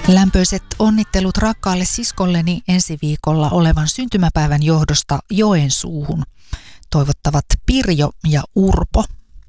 Lämpöiset onnittelut rakkaalle siskolleni ensi viikolla olevan syntymäpäivän johdosta Joensuuhun. Toivottavat Pirjo ja Urpo.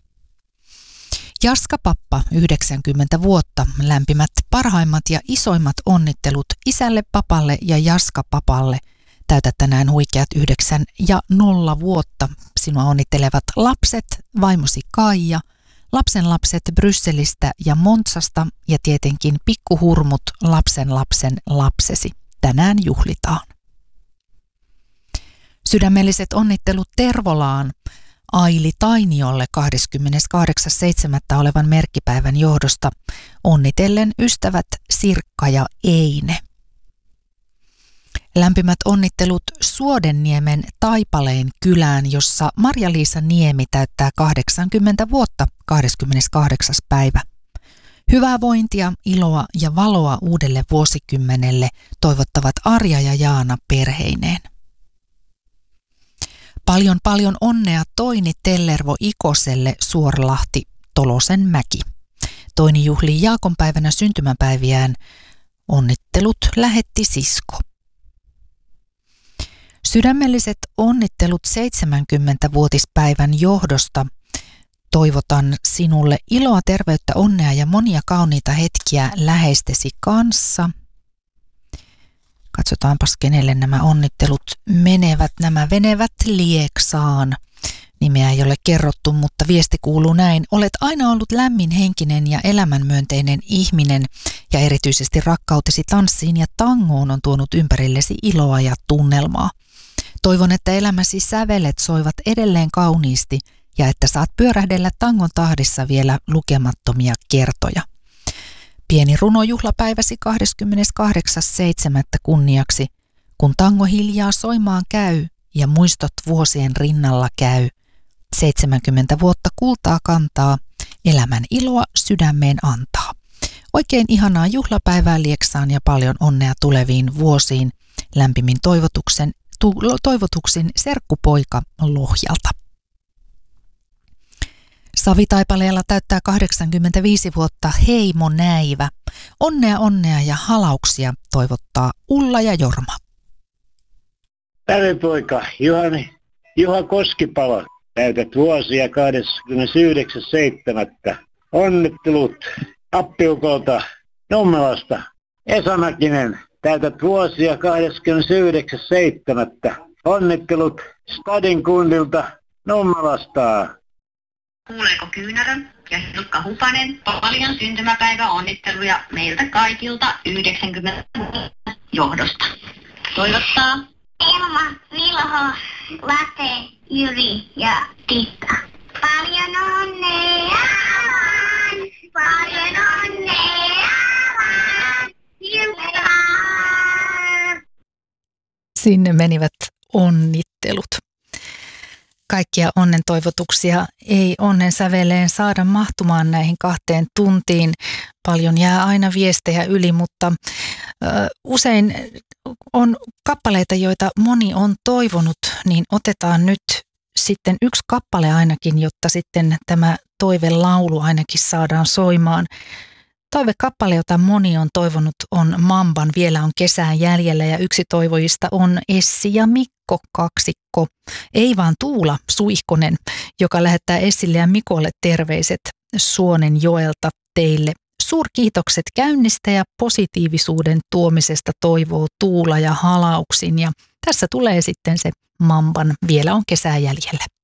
Jaska Pappa, 90 vuotta, lämpimät parhaimmat ja isoimmat onnittelut isälle Papalle ja Jaska Papalle. Täytät tänään huikeat 9 ja 0 vuotta. Sinua onnittelevat lapset, vaimosi Kaija, lapsenlapset Brysselistä ja Montsasta ja tietenkin pikkuhurmut lapsen lapsesi. Tänään juhlitaan. Sydämelliset onnittelut Tervolaan Aili Tainiolle 28.7. olevan merkkipäivän johdosta. Onnitellen ystävät Sirkka ja Eine. Lämpimät onnittelut Suodenniemen Taipaleen kylään, jossa Marja-Liisa Niemi täyttää 80 vuotta 28. päivä. Hyvää vointia, iloa ja valoa uudelle vuosikymmenelle toivottavat Arja ja Jaana perheineen. Paljon onnea Toini Tellervo Ikoselle Suorlahti Tolosenmäki. Toini juhlii Jaakonpäivänä syntymäpäiviään. Onnittelut lähetti sisko. Sydämelliset onnittelut 70-vuotispäivän johdosta. Toivotan sinulle iloa, terveyttä, onnea ja monia kauniita hetkiä läheistesi kanssa. Katsotaanpas, kenelle nämä onnittelut menevät. Nämä menevät Lieksaan. Nimeä ei ole kerrottu, mutta viesti kuuluu näin. Olet aina ollut lämminhenkinen ja elämänmyönteinen ihminen ja erityisesti rakkautesi tanssiin ja tangoon on tuonut ympärillesi iloa ja tunnelmaa. Toivon, että elämäsi sävelet soivat edelleen kauniisti ja että saat pyörähdellä tangon tahdissa vielä lukemattomia kertoja. Pieni runojuhlapäiväsi 28.7. kunniaksi, kun tango hiljaa soimaan käy ja muistot vuosien rinnalla käy. 70 vuotta kultaa kantaa, elämän iloa sydämeen antaa. Oikein ihanaa juhlapäivää Lieksaan ja paljon onnea tuleviin vuosiin. Lämpimin toivotuksin serkkupoika Lohjalta. Savitaipaleella täyttää 85 vuotta Heimo Näivä. Onnea ja halauksia toivottaa Ulla ja Jorma. Päiväpoika Juha Koskipalo. Täytät vuosia 29.7. Onnittelut appiukolta Nummelasta. Esa Mäkinen. Täytät vuosia 29.7. Onnittelut Stadin kundilta Nummelasta. Kuuleeko Kyynärä ja Hilkka Hupanen? Paljon syntymäpäiväonnitteluja meiltä kaikilta 90 johdosta. Toivottaa Elma, Vilho, Late, Jyri ja Titta. Paljon onnea vaan! Paljon onnea vaan! Juhlaan! Sinne menivät onnittelut. Kaikkia onnen toivotuksia ei onnen säveleen saada mahtumaan näihin 2 tuntiin. Paljon jää aina viestejä yli, mutta usein on kappaleita, joita moni on toivonut, niin otetaan nyt sitten 1 kappale ainakin, jotta sitten tämä toivelaulu ainakin saadaan soimaan. Toivekappale, jota moni on toivonut, on Mamban Vielä on kesää jäljellä ja yksi toivojista on Essi ja Mikko kaksikko. Ei vaan Tuula Suihkonen, joka lähettää Essille ja Mikolle terveiset Suonenjoelta teille. Suurkiitokset käynnistä ja positiivisuuden tuomisesta toivoo Tuula ja halauksin. Ja tässä tulee sitten se Mamban Vielä on kesää jäljellä.